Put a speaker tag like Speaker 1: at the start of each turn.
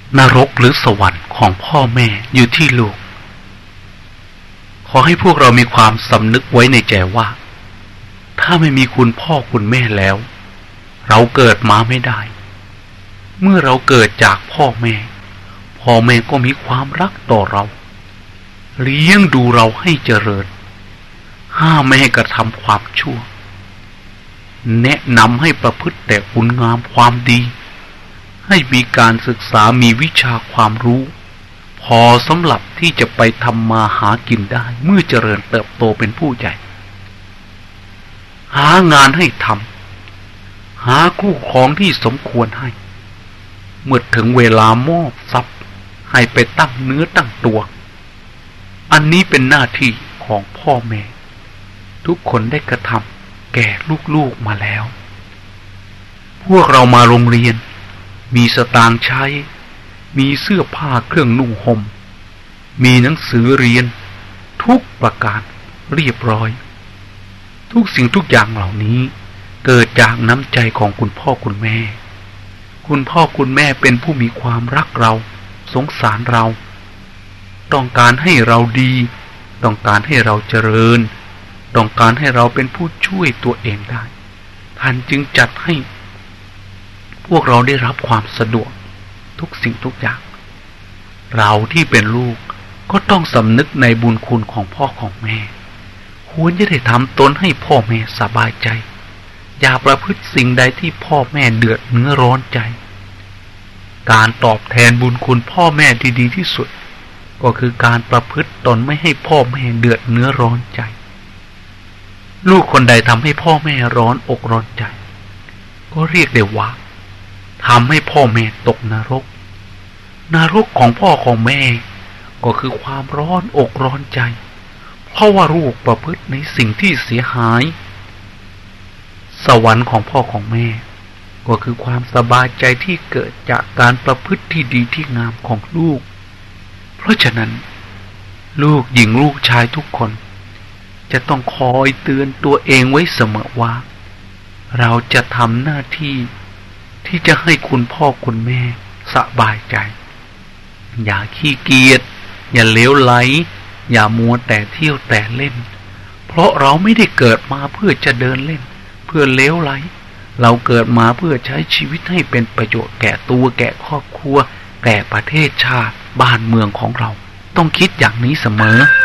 Speaker 1: นรกหรือสวรรค์ของพ่อแม่อยู่ที่ลูกขอให้พวกเรามีความสำนึกไว้ในใจว่าถ้าไม่มีคุณพ่อคุณแม่แล้วเราเกิดมาไม่ได้เมื่อเราเกิดจากพ่อแม่ก็มีความรักต่อเราเลี้ยงดูเราให้เจริญห้ามไม่ให้กระทำความชั่วแนะนำให้ประพฤติแต่คุณงามความดีให้มีการศึกษามีวิชาความรู้พอสำหรับที่จะไปทำมาหากินได้เมื่อเจริญเติบโตเป็นผู้ใหญ่หางานให้ทำหาคู่ครองที่สมควรให้เมื่อถึงเวลามอบทรัพย์ให้ไปตั้งเนื้อตั้งตัวอันนี้เป็นหน้าที่ของพ่อแม่ทุกคนได้กระทำแก่ลูกๆมาแล้วพวกเรามาโรงเรียนมีสตางค์ใช้มีเสื้อผ้าเครื่องนุ่งห่มมีหนังสือเรียนทุกประการเรียบร้อยทุกสิ่งทุกอย่างเหล่านี้เกิดจากน้ำใจของคุณพ่อคุณแม่คุณพ่อคุณแม่เป็นผู้มีความรักเราสงสารเราต้องการให้เราดีต้องการให้เราเจริญต้องการให้เราเป็นผู้ช่วยตัวเองได้ท่านจึงจัดให้พวกเราได้รับความสะดวกทุกสิ่งทุกอย่างเราที่เป็นลูกก็ต้องสำนึกในบุญคุณของพ่อของแม่ควรจะได้ทำตนให้พ่อแม่สบายใจอย่าประพฤติสิ่งใดที่พ่อแม่เดือดเนื้อร้อนใจการตอบแทนบุญคุณพ่อแม่ที่ดีที่สุดก็คือการประพฤติตนไม่ให้พ่อแม่เดือดเนื้อร้อนใจลูกคนใดทำให้พ่อแม่ร้อนอกร้อนใจก็เรียกได้ว่าทำให้พ่อแม่ตกนรกของพ่อของแม่ก็คือความร้อนอกร้อนใจเพราะว่าลูกประพฤติในสิ่งที่เสียหายสวรรค์ของพ่อของแม่ก็คือความสบายใจที่เกิดจากการประพฤติที่ดีที่งามของลูกเพราะฉะนั้นลูกหญิงลูกชายทุกคนจะต้องคอยเตือนตัวเองไว้เสมอว่าเราจะทำหน้าที่ที่จะให้คุณพ่อคุณแม่สบายใจอย่าขี้เกียจอย่าเลวไหลอย่ามัวแต่เที่ยวแต่เล่นเพราะเราไม่ได้เกิดมาเพื่อจะเดินเล่นเพื่อเลวไหลเราเกิดมาเพื่อใช้ชีวิตให้เป็นประโยชน์แก่ตัวแก่ครอบครัวแก่ประเทศชาติบ้านเมืองของเราต้องคิดอย่างนี้เสมอ